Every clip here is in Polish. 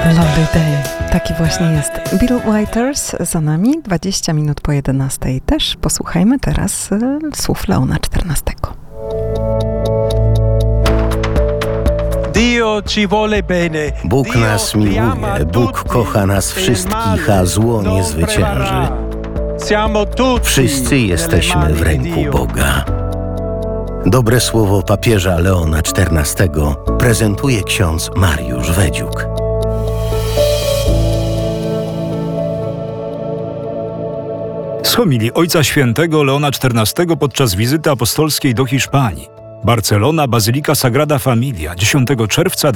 Lovely Day. Taki właśnie jest. Bill Withers za nami, 20 minut po 11. Też posłuchajmy teraz słów Leona XIV. Bóg nas miłuje, Bóg kocha nas wszystkich, a zło nie zwycięży. Wszyscy jesteśmy w ręku Boga. Dobre słowo papieża Leona XIV prezentuje ksiądz Mariusz Wedziuk. Z homilii Ojca Świętego Leona XIV podczas wizyty apostolskiej do Hiszpanii. Barcelona, Bazylika Sagrada Familia, 10 czerwca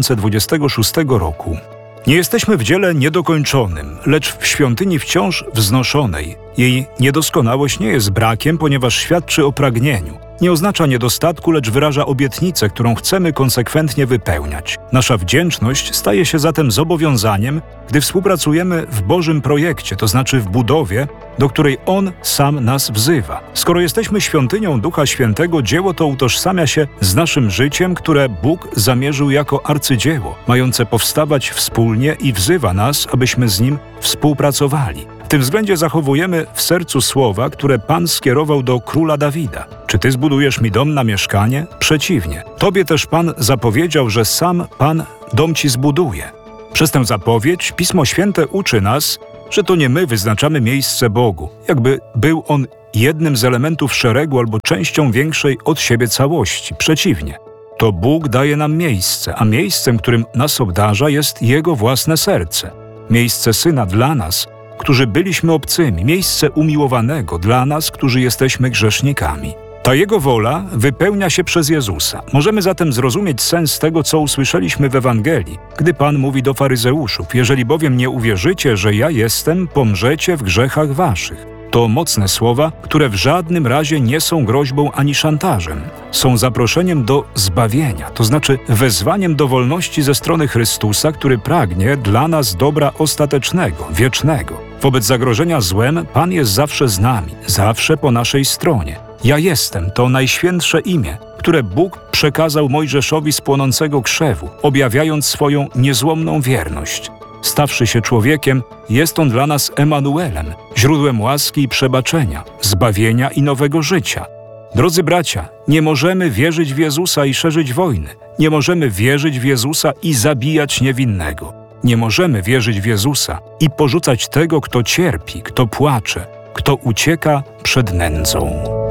2026 roku. Nie jesteśmy w dziele niedokończonym, lecz w świątyni wciąż wznoszonej. Jej niedoskonałość nie jest brakiem, ponieważ świadczy o pragnieniu. Nie oznacza niedostatku, lecz wyraża obietnicę, którą chcemy konsekwentnie wypełniać. Nasza wdzięczność staje się zatem zobowiązaniem, gdy współpracujemy w Bożym projekcie, to znaczy w budowie, do której On sam nas wzywa. Skoro jesteśmy świątynią Ducha Świętego, dzieło to utożsamia się z naszym życiem, które Bóg zamierzył jako arcydzieło, mające powstawać wspólnie i wzywa nas, abyśmy z Nim współpracowali. W tym względzie zachowujemy w sercu słowa, które Pan skierował do króla Dawida. Czy Ty zbudujesz mi dom na mieszkanie? Przeciwnie. Tobie też Pan zapowiedział, że sam Pan dom Ci zbuduje. Przez tę zapowiedź Pismo Święte uczy nas, że to nie my wyznaczamy miejsce Bogu, jakby był On jednym z elementów szeregu albo częścią większej od siebie całości. Przeciwnie. To Bóg daje nam miejsce, a miejscem, którym nas obdarza, jest Jego własne serce. Miejsce Syna dla nas, którzy byliśmy obcymi, miejsce umiłowanego dla nas, którzy jesteśmy grzesznikami. Ta Jego wola wypełnia się przez Jezusa. Możemy zatem zrozumieć sens tego, co usłyszeliśmy w Ewangelii, gdy Pan mówi do faryzeuszów: jeżeli bowiem nie uwierzycie, że ja jestem, pomrzecie w grzechach waszych. To mocne słowa, które w żadnym razie nie są groźbą ani szantażem. Są zaproszeniem do zbawienia, to znaczy wezwaniem do wolności ze strony Chrystusa, który pragnie dla nas dobra ostatecznego, wiecznego. Wobec zagrożenia złem Pan jest zawsze z nami, zawsze po naszej stronie. Ja jestem to najświętsze imię, które Bóg przekazał Mojżeszowi z płonącego krzewu, objawiając swoją niezłomną wierność. Stawszy się człowiekiem, jest On dla nas Emanuelem, źródłem łaski i przebaczenia, zbawienia i nowego życia. Drodzy bracia, nie możemy wierzyć w Jezusa i szerzyć wojny. Nie możemy wierzyć w Jezusa i zabijać niewinnego. Nie możemy wierzyć w Jezusa i porzucać tego, kto cierpi, kto płacze, kto ucieka przed nędzą.